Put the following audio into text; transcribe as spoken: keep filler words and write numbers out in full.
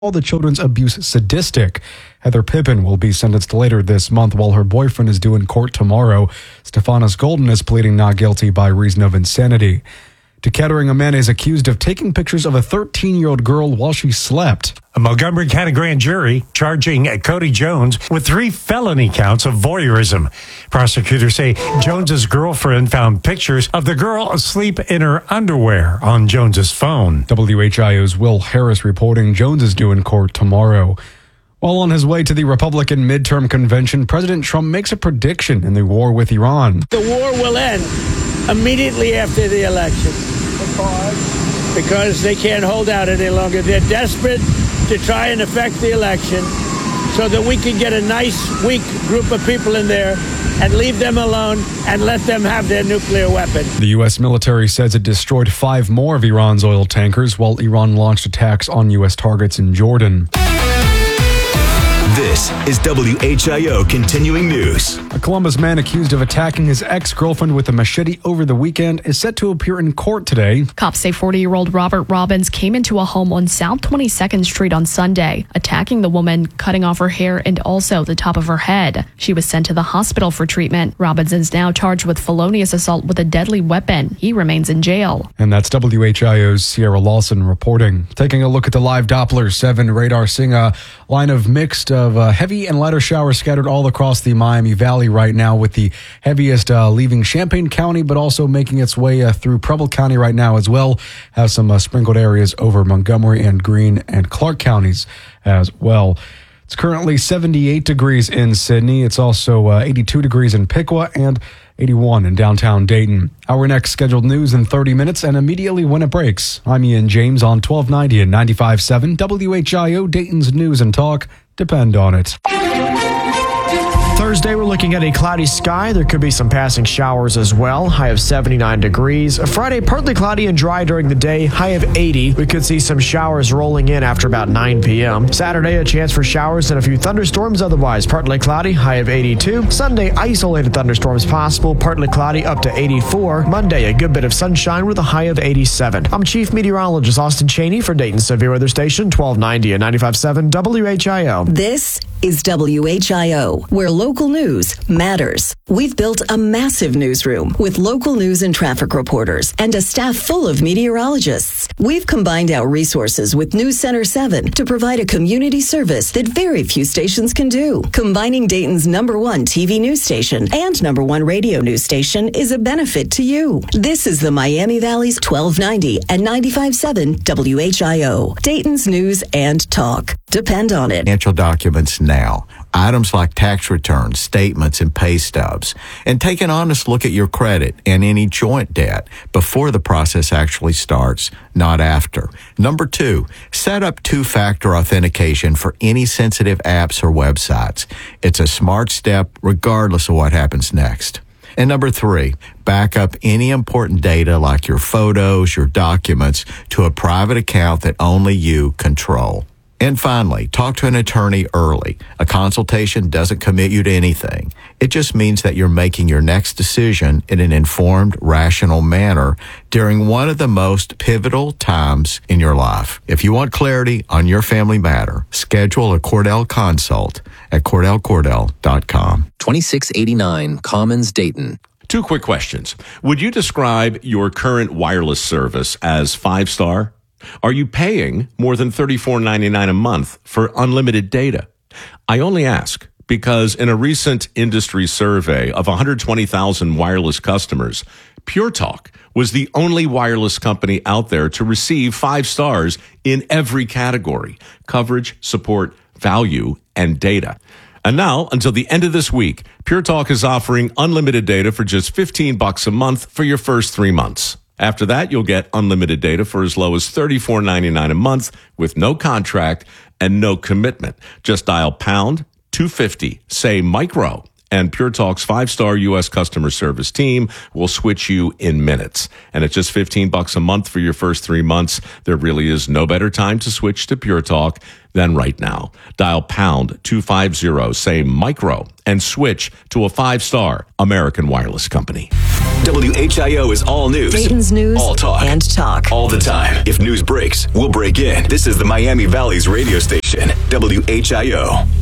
all the children's abuse sadistic. Heather Pippin will be sentenced later this month while her boyfriend is due in court tomorrow. Stephanos Golden is pleading not guilty by reason of insanity. To Kettering, a man is accused of taking pictures of a thirteen-year-old girl while she slept. A Montgomery County grand jury charging Cody Jones with three felony counts of voyeurism. Prosecutors say Jones's girlfriend found pictures of the girl asleep in her underwear on Jones's phone. W H I O's Will Harris reporting Jones is due in court tomorrow. While on his way to the Republican midterm convention, President Trump makes a prediction in the war with Iran. The war will end immediately after the election. Because? Because they can't hold out any longer. They're desperate to try and affect the election so that we can get a nice, weak group of people in there and leave them alone and let them have their nuclear weapon. The U S military says it destroyed five more of Iran's oil tankers while Iran launched attacks on U S targets in Jordan. This is W H I O Continuing News. A Columbus man accused of attacking his ex-girlfriend with a machete over the weekend is set to appear in court today. Cops say forty-year-old Robert Robbins came into a home on South twenty-second Street on Sunday, attacking the woman, cutting off her hair and also the top of her head. She was sent to the hospital for treatment. Robbins is now charged with felonious assault with a deadly weapon. He remains in jail. And that's W H I O's Sierra Lawson reporting. Taking a look at the live Doppler seven radar, seeing a line of mixed of uh, heavy and lighter showers scattered all across the Miami Valley right now, with the heaviest uh, leaving Champaign County, but also making its way uh, through Preble County right now as well. Have some uh, sprinkled areas over Montgomery and Greene and Clark counties as well. It's currently seventy-eight degrees in Sydney. It's also uh, eighty-two degrees in Piqua and eighty-one in downtown Dayton. Our next scheduled news in thirty minutes and immediately when it breaks. I'm Ian James on twelve ninety and ninety-five point seven W H I O, Dayton's News and Talk. Depend on it. Thursday, we're looking at a cloudy sky. There could be some passing showers as well. High of seventy-nine degrees. Friday, partly cloudy and dry during the day. High of eighty. We could see some showers rolling in after about nine p.m. Saturday, a chance for showers and a few thunderstorms. Otherwise, partly cloudy. High of eighty-two. Sunday, isolated thunderstorms possible. Partly cloudy up to eighty-four. Monday, a good bit of sunshine with a high of eighty-seven. I'm Chief Meteorologist Austin Cheney for Dayton Severe Weather Station, twelve ninety and ninety-five point seven W H I O. This is W H I O, where local news matters. We've built a massive newsroom with local news and traffic reporters and a staff full of meteorologists. We've combined our resources with News Center seven to provide a community service that very few stations can do. Combining Dayton's number one T V news station and number one radio news station is a benefit to you. This is the Miami Valley's twelve ninety and ninety-five point seven W H I O, Dayton's News and Talk. Depend on it. Financial documents now. Items like tax returns, statements, and pay stubs. And take an honest look at your credit and any joint debt before the process actually starts, not after. Number two, set up two-factor authentication for any sensitive apps or websites. It's a smart step regardless of what happens next. And number three, back up any important data like your photos, your documents to a private account that only you control. And finally, talk to an attorney early. A consultation doesn't commit you to anything. It just means that you're making your next decision in an informed, rational manner during one of the most pivotal times in your life. If you want clarity on your family matter, schedule a Cordell consult at cordell cordell dot com. twenty-six eighty-nine Commons, Dayton. Two quick questions. Would you describe your current wireless service as five-star? Are you paying more than thirty-four ninety-nine a month for unlimited data? I only ask because in a recent industry survey of one hundred twenty thousand wireless customers, Pure Talk was the only wireless company out there to receive five stars in every category: coverage, support, value, and data. And now, until the end of this week, Pure Talk is offering unlimited data for just fifteen bucks a month for your first three months. After that, you'll get unlimited data for as low as thirty-four ninety-nine a month with no contract and no commitment. Just dial pound two fifty, say micro, And Pure Talk's five-star U S customer service team will switch you in minutes. And at just fifteen bucks a month for your first three months, there really is no better time to switch to Pure Talk than right now. Dial pound two fifty, say micro, and switch to a five-star American Wireless Company. W H I O is all news. Dayton's news all talk. and talk. All the time. If news breaks, we'll break in. This is the Miami Valley's radio station, W H I O.